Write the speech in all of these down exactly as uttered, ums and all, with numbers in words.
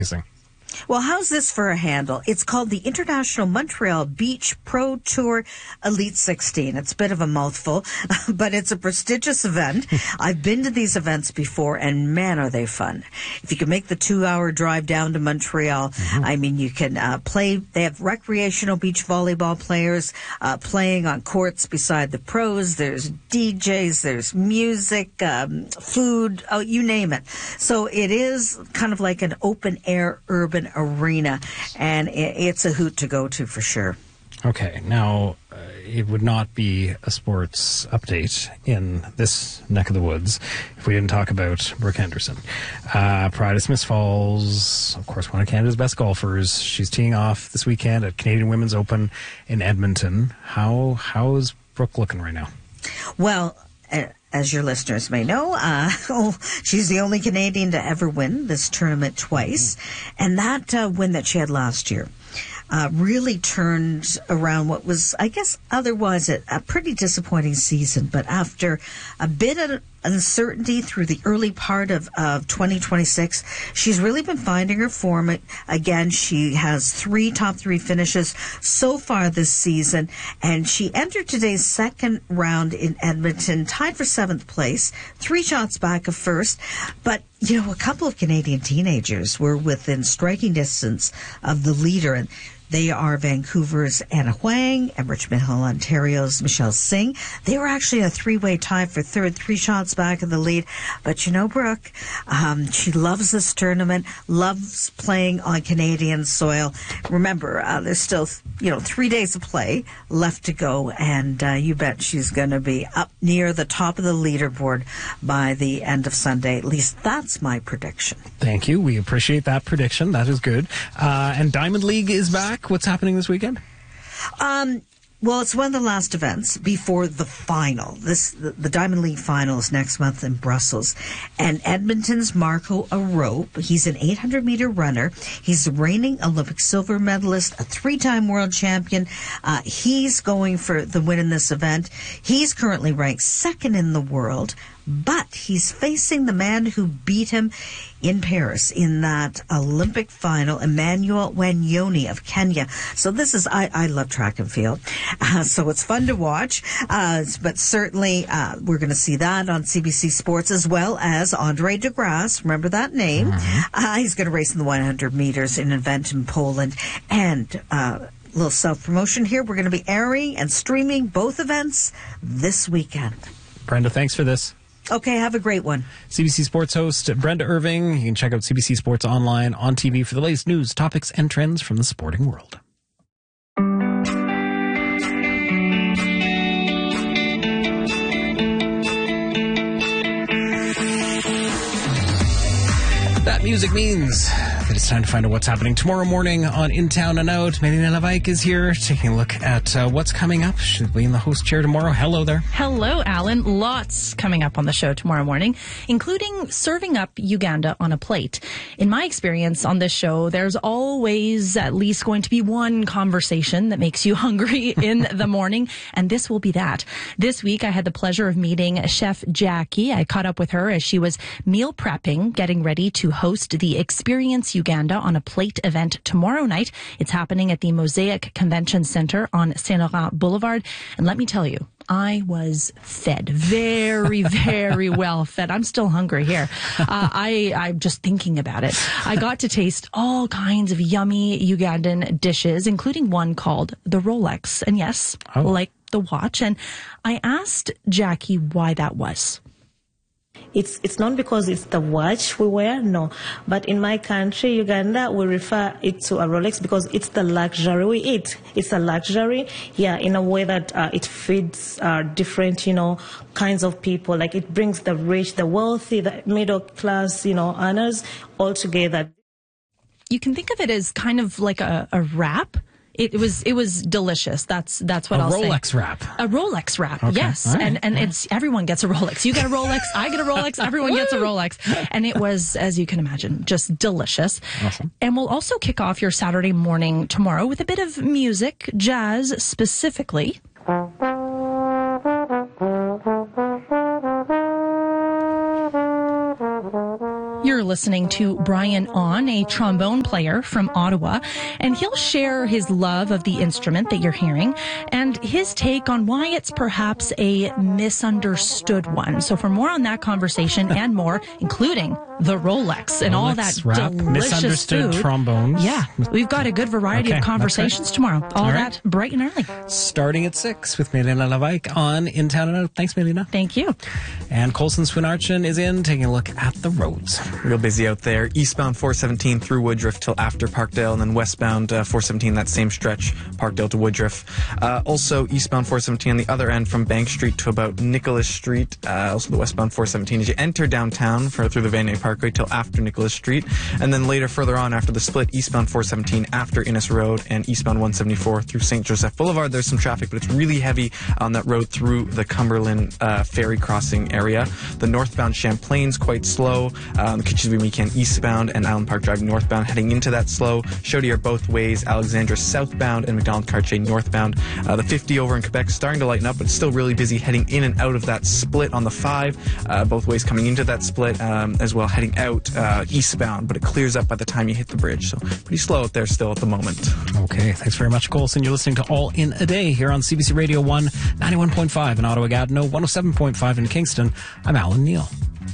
Well, how's this for a handle? It's called the International Montreal Beach Pro Tour Elite sixteen. It's a bit of a mouthful, but it's a prestigious event. I've been to these events before, and man, are they fun. If you can make the two-hour drive down to Montreal, mm-hmm. I mean, you can uh, play. They have recreational beach volleyball players uh, playing on courts beside the pros. There's D Js, there's music, um, food, oh, you name it. So it is kind of like an open-air urban arena, and it's a hoot to go to for sure. Okay, now uh, it would not be a sports update in this neck of the woods if we didn't talk about Brooke Henderson. Uh, Pride of Smiths Falls, of course, one of Canada's best golfers. She's teeing off this weekend at Canadian Women's Open in Edmonton. How how is Brooke looking right now? Well, uh, as your listeners may know, uh, oh, she's the only Canadian to ever win this tournament twice. And that uh, win that she had last year uh, really turned around what was, I guess, otherwise a, a pretty disappointing season. But after a bit of uncertainty through the early part of, of twenty twenty-six, she's really been finding her form. Again, she has three top three finishes so far this season, and she entered today's second round in Edmonton, tied for seventh place, three shots back of first. But, you know, a couple of Canadian teenagers were within striking distance of the leader, and they are Vancouver's Anna Huang and Richmond Hill, Ontario's Michelle Singh. They were actually a three-way tie for third, three shots back of the lead. But you know, Brooke, um, she loves this tournament, loves playing on Canadian soil. Remember, uh, there's still, you know, three days of play left to go, and uh, you bet she's going to be up near the top of the leaderboard by the end of Sunday. At least that's my prediction. Thank you. We appreciate that prediction. That is good. Uh, and Diamond League is back. What's happening this weekend? Um, well, it's one of the last events before the final. This the, the Diamond League final is next month in Brussels. And Edmonton's Marco Arope, he's an eight hundred meter runner. He's the reigning Olympic silver medalist, a three-time world champion. Uh, he's going for the win in this event. He's currently ranked second in the world, but he's facing the man who beat him in Paris in that Olympic final, Emmanuel Wanyoni of Kenya. So this is, I, I love track and field, uh, so it's fun to watch. Uh, but certainly uh, we're going to see that on C B C Sports, as well as Andre de Grasse. Remember that name? Mm-hmm. Uh, he's going to race in the one hundred meters in an event in Poland. And uh, a little self-promotion here. We're going to be airing and streaming both events this weekend. Brenda, thanks for this. Okay, have a great one. C B C Sports host Brenda Irving. You can check out C B C Sports online on T V for the latest news, topics, and trends from the sporting world. That music means that it's time to find out what's happening tomorrow morning on In Town and Out. Melina Lavaik is here taking a look at uh, what's coming up. She'll be in the host chair tomorrow. Hello there. Hello, Alan. Lots coming up on the show tomorrow morning, including serving up Uganda on a plate. In my experience on this show, there's always at least going to be one conversation that makes you hungry in the morning, and this will be that. This week, I had the pleasure of meeting Chef Jackie. I caught up with her as she was meal prepping, getting ready to host the Experience Uganda on a Plate event tomorrow night. It's happening at the Mosaic Convention Center on Saint Laurent Boulevard. And let me tell you, I was fed very, very well fed. I'm still hungry here. Uh, I, I'm just thinking about it. I got to taste all kinds of yummy Ugandan dishes, including one called the Rolex. And yes, oh. like the watch. And I asked Jackie why that was. It's it's not because it's the watch we wear, no. But in my country, Uganda, we refer it to a Rolex because it's the luxury we eat. It's a luxury, yeah, in a way that uh, it feeds uh, different, you know, kinds of people. Like it brings the rich, the wealthy, the middle class, you know, earners all together. You can think of it as kind of like a, a wrap. It was it was delicious. That's that's what a I'll say. A Rolex wrap. A Rolex wrap. Okay. Yes, right. and and it's everyone gets a Rolex. You get a Rolex. I get a Rolex. Everyone gets a Rolex. And it was, as you can imagine, just delicious. Awesome. And we'll also kick off your Saturday morning tomorrow with a bit of music, jazz specifically. You're listening to Brian On, a trombone player from Ottawa, and he'll share his love of the instrument that you're hearing and his take on why it's perhaps a misunderstood one. So for more on that conversation and more, including the Rolex and Rolex all that rap, delicious misunderstood food. trombones. Yeah, we've got a good variety Okay, of conversations right. tomorrow. All, All that right. bright and early. Starting at six with Melina Lavaik on In Town and Out. Thanks, Melina. Thank you. And Colson Swinarchin is in, taking a look at the roads. Real busy out there. Eastbound four seventeen through Woodruff till after Parkdale, and then westbound uh, four seventeen, that same stretch, Parkdale to Woodruff. Uh, also, eastbound four seventeen on the other end from Bank Street to about Nicholas Street. Uh, also, the westbound four seventeen as you enter downtown for, through the Vanier Parkway till after Nicholas Street. And then later, further on, after the split, eastbound four seventeen after Innes Road and eastbound one seventy-four through Saint Joseph Boulevard. There's some traffic, but it's really heavy on that road through the Cumberland uh, ferry crossing area. The northbound Champlain's quite slow. Um, Kitchener-Weekend eastbound and Island Park Drive northbound heading into that slow. Chaudière both ways. Alexandra southbound and McDonald-Cartier northbound. Uh, the fifty over in Quebec starting to lighten up, but it's still really busy heading in and out of that split on the five. Uh, both ways coming into that split um, as well heading out uh, eastbound, but it clears up by the time you hit the bridge. So pretty slow out there still at the moment. Okay, thanks very much, Colson. You're listening to All in a Day here on C B C Radio one, ninety-one point five in Ottawa-Gatineau, one oh seven point five in Kingston. I'm Alan Neal.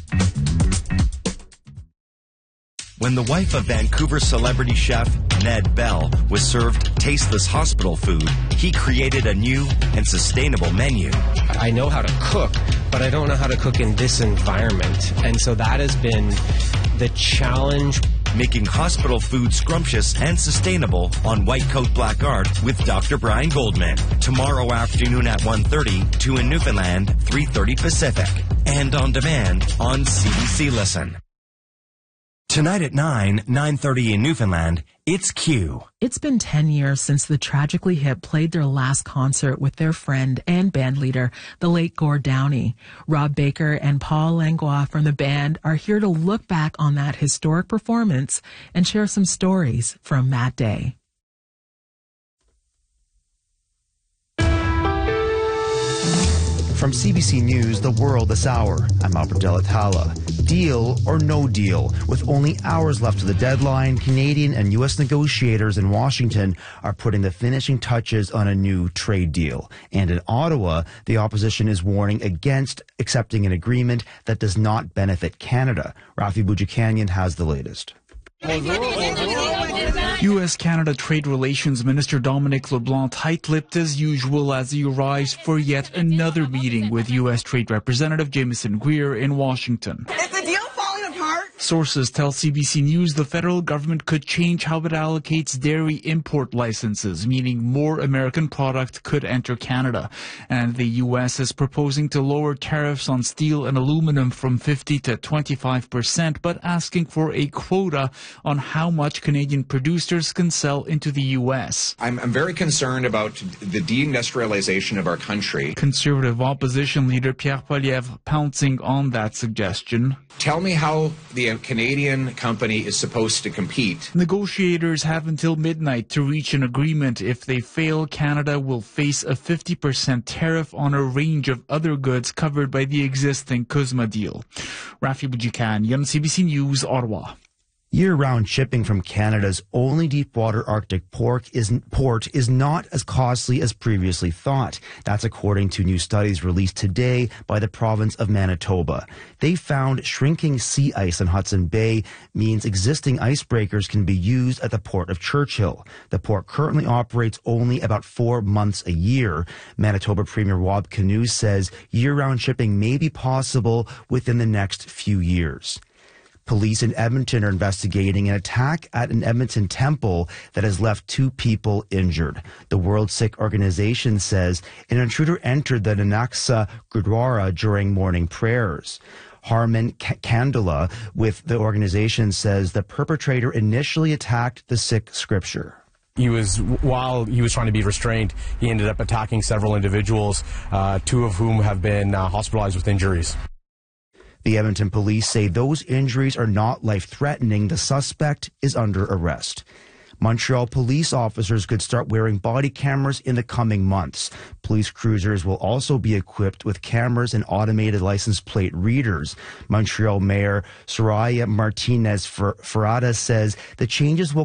When the wife of Vancouver celebrity chef Ned Bell was served tasteless hospital food, he created a new and sustainable menu. I know how to cook, but I don't know how to cook in this environment. And so that has been the challenge. Making hospital food scrumptious and sustainable on White Coat Black Art with Doctor Brian Goldman. Tomorrow afternoon at one thirty, two in Newfoundland, three thirty Pacific. And on demand on C B C Listen. Tonight at nine, nine thirty in Newfoundland, it's Q. It's been ten years since the Tragically Hip played their last concert with their friend and bandleader, the late Gord Downie. Rob Baker and Paul Langlois from the band are here to look back on that historic performance and share some stories from that day. From C B C News, The World this hour, I'm Albert Delatala. Deal or no deal? With only hours left to the deadline, Canadian and U S negotiators in Washington are putting the finishing touches on a new trade deal. And in Ottawa, the opposition is warning against accepting an agreement that does not benefit Canada. Rafi Boudjikanian has the latest. U S-Canada Trade Relations Minister Dominic LeBlanc tight-lipped as usual as he arrives for yet another meeting with U S Trade Representative Jameson Greer in Washington. Is the deal falling apart? Sources tell C B C News the federal government could change how it allocates dairy import licenses, meaning more American product could enter Canada. And the U S is proposing to lower tariffs on steel and aluminum from fifty to twenty-five percent, but asking for a quota on how much Canadian producers can sell into the U S. I'm, I'm very concerned about the deindustrialization of our country. Conservative opposition leader Pierre Poilievre pouncing on that suggestion. Tell me how the Canadian company is supposed to compete. Negotiators have until midnight to reach an agreement. If they fail, Canada will face a fifty percent tariff on a range of other goods covered by the existing CUSMA deal. Rafi Boudjikanian, C B C News, Ottawa. Year-round shipping from Canada's only deepwater Arctic port is, port is not as costly as previously thought. That's according to new studies released today by the province of Manitoba. They found shrinking sea ice in Hudson Bay means existing icebreakers can be used at the port of Churchill. The port currently operates only about four months a year. Manitoba Premier Rob Canoe says year-round shipping may be possible within the next few years. Police in Edmonton are investigating an attack at an Edmonton temple that has left two people injured. The World Sikh Organization says an intruder entered the Nanaksa Gurdwara during morning prayers. Harman Kandala with the organization says the perpetrator initially attacked the Sikh scripture. He was, while he was trying to be restrained, he ended up attacking several individuals, uh, two of whom have been uh, hospitalized with injuries. The Edmonton police say those injuries are not life-threatening. The suspect is under arrest. Montreal police officers could start wearing body cameras in the coming months. Police cruisers will also be equipped with cameras and automated license plate readers. Montreal Mayor Soraya Martinez Ferrada says the changes will